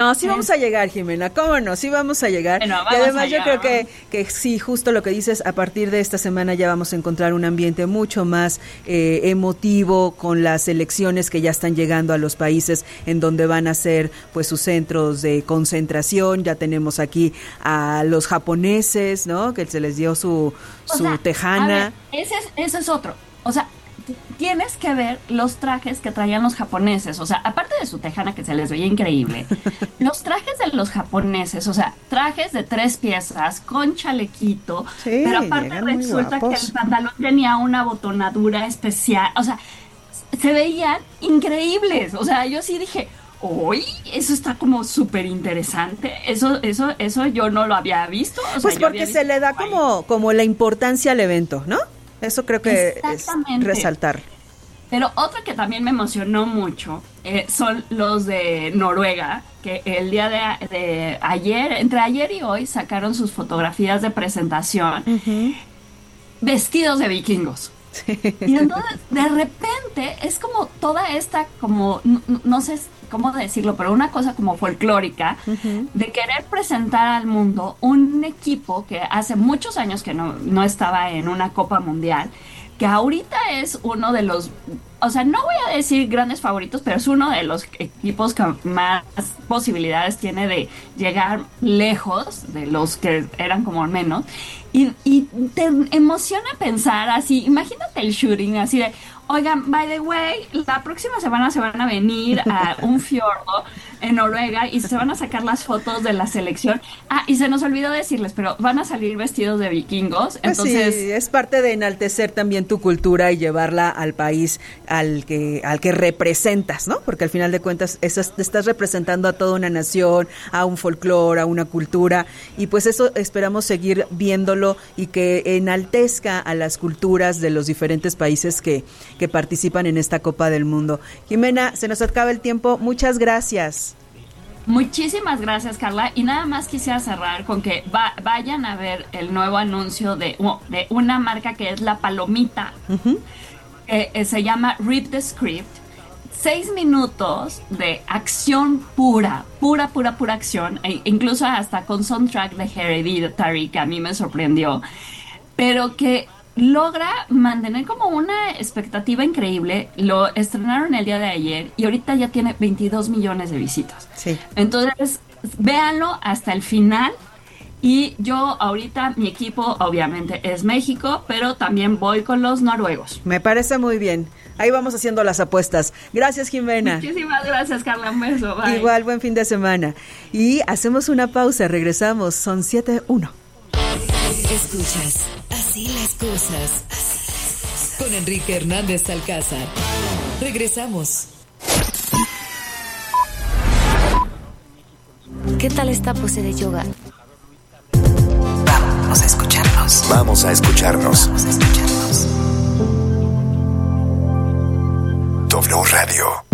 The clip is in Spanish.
No, sí vamos a llegar, Jimena, ¿cómo no? Sí vamos a llegar. Bueno, y además yo creo que sí, justo lo que dices, a partir de esta semana ya vamos a encontrar un ambiente mucho más emotivo con las elecciones que ya están llegando a los países en donde van a ser pues sus centros de concentración. Ya tenemos aquí a los japoneses, ¿no? Que se les dio su tejana. A ver, ese es otro. O sea, tienes que ver los trajes que traían los japoneses. O sea, aparte de su tejana que se les veía increíble, los trajes de los japoneses, o sea, trajes de 3 piezas con chalequito, sí, pero aparte resulta que el pantalón tenía una botonadura especial. O sea, se veían increíbles. O sea, yo sí dije, uy, eso está como súper interesante. Eso yo no lo había visto. O sea, pues porque se le da como la importancia al evento, ¿no? Eso creo que es resaltar. Pero otro que también me emocionó mucho son los de Noruega, que el día de ayer, entre ayer y hoy, sacaron sus fotografías de presentación vestidos de vikingos. Sí. Y entonces, de repente, es como toda esta, como, no sé cómo decirlo, pero una cosa como folclórica, de querer presentar al mundo un equipo que hace muchos años que no estaba en una Copa Mundial, que ahorita es uno de los, o sea, no voy a decir grandes favoritos, pero es uno de los equipos que más posibilidades tiene de llegar lejos de los que eran como menos. Y te emociona pensar así, imagínate el shooting así de, oigan, by the way, la próxima semana se van a venir a un fiordo en Noruega y se van a sacar las fotos de la selección. Ah, y se nos olvidó decirles, pero van a salir vestidos de vikingos. Pues entonces sí, es parte de enaltecer también tu cultura y llevarla al país al que representas, ¿no? Porque al final de cuentas estás representando a toda una nación, a un folclore, a una cultura, y pues eso esperamos seguir viéndolo y que enaltezca a las culturas de los diferentes países que participan en esta Copa del Mundo. Jimena, se nos acaba el tiempo. Muchas gracias. Muchísimas gracias, Carla. Y nada más quisiera cerrar con que vayan a ver el nuevo anuncio de una marca que es La Palomita, que se llama Rip the Script. 6 minutos de acción pura acción, e incluso hasta con soundtrack de Hereditary, que a mí me sorprendió, pero que logra mantener como una expectativa increíble. Lo estrenaron el día de ayer y ahorita ya tiene 22 millones de visitas. Sí. Entonces, véanlo hasta el final. Y yo ahorita, mi equipo obviamente es México, pero también voy con los noruegos. Me parece muy bien. Ahí vamos haciendo las apuestas. Gracias, Jimena. Muchísimas gracias, Carla. Un beso. Bye. Igual, buen fin de semana. Y hacemos una pausa, regresamos. Son 7:01. Escuchas Así las cosas con Enrique Hernández Alcázar. Regresamos. ¿Qué tal esta pose de yoga? Vamos a escucharnos. Vamos a escucharnos. Vamos a escucharnos. W Radio.